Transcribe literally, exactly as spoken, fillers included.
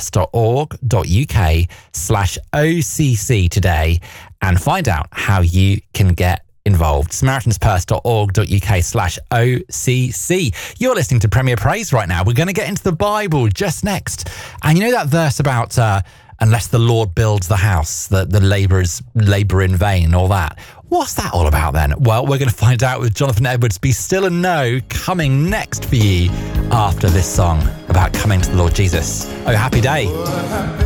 samaritans-purse.org.uk slash OCC today and find out how you can get involved. Samaritans-purse.org.uk slash OCC. You're listening to Premier Praise right now. We're going to get into the Bible just next. And you know that verse about uh, unless the Lord builds the house, the, the labourers labour in vain, all that. What's that all about then? Well, we're going to find out with Jonathan Edwards. Be Still and Know coming next for you after this song about coming to the Lord Jesus. Oh, happy day.